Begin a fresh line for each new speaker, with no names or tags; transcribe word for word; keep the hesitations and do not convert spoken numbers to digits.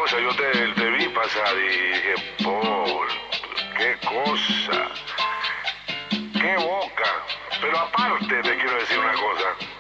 cosa, yo te, te vi pasar y dije, Paul, qué cosa, qué boca. Pero aparte te quiero decir una cosa.